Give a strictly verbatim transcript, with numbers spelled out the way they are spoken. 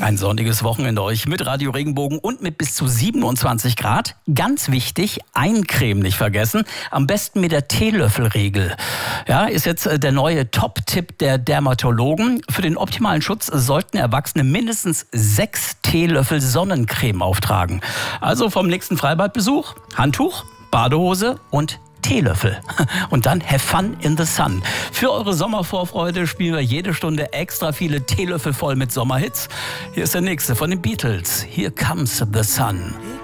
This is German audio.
Ein sonniges Wochenende euch mit Radio Regenbogen und mit bis zu siebenundzwanzig Grad. Ganz wichtig, Eincremen nicht vergessen. Am besten mit der Teelöffelregel. Ja, ist jetzt der neue Top-Tipp der Dermatologen. Für den optimalen Schutz sollten Erwachsene mindestens sechs Teelöffel Sonnencreme auftragen. Also vom nächsten Freibadbesuch, Handtuch, Badehose und Teelöffel. Und dann have fun in the sun. Für eure Sommervorfreude spielen wir jede Stunde extra viele Teelöffel voll mit Sommerhits. Hier ist der nächste von den Beatles. Here comes the sun.